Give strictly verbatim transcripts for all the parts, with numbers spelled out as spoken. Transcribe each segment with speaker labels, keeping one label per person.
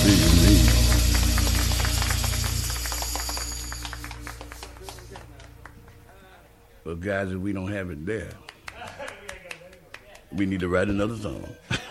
Speaker 1: decision made. But guys, if we don't have it there, we need to write another song.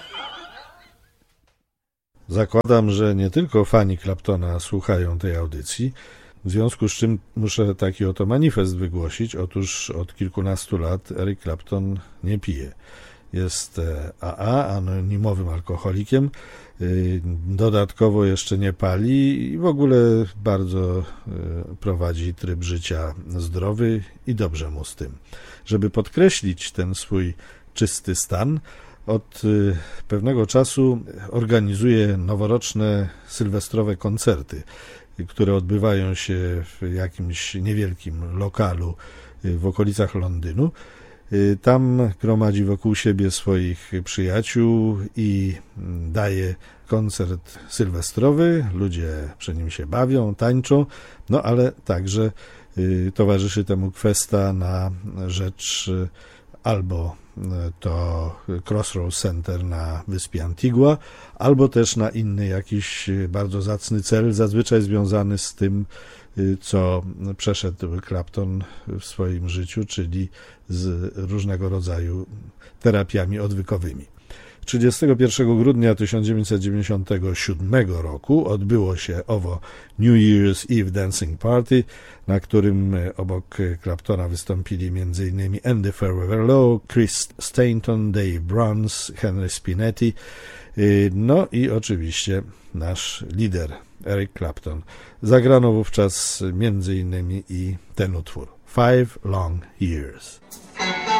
Speaker 2: Zakładam, że nie tylko fani Claptona słuchają tej audycji, w związku z czym muszę taki oto manifest wygłosić. Otóż od kilkunastu lat Eric Clapton nie pije. Jest A A, anonimowym alkoholikiem, dodatkowo jeszcze nie pali i w ogóle bardzo prowadzi tryb życia zdrowy i dobrze mu z tym. Żeby podkreślić ten swój czysty stan, od pewnego czasu organizuje noworoczne sylwestrowe koncerty, które odbywają się w jakimś niewielkim lokalu w okolicach Londynu. Tam gromadzi wokół siebie swoich przyjaciół i daje koncert sylwestrowy. Ludzie przy nim się bawią, tańczą, no ale także towarzyszy temu kwesta na rzecz albo to Crossroads Center na wyspie Antigua, albo też na inny jakiś bardzo zacny cel, zazwyczaj związany z tym, co przeszedł Clapton w swoim życiu, czyli z różnego rodzaju terapiami odwykowymi. trzydziestego pierwszego grudnia tysiąc dziewięćset dziewięćdziesiątego siódmego roku odbyło się owo New Year's Eve Dancing Party, na którym obok Claptona wystąpili m.in. Andy Farewell, Chris Stainton, Dave Bruns, Henry Spinetti, no i oczywiście nasz lider Eric Clapton. Zagrano wówczas m.in. i ten utwór Five Long Years.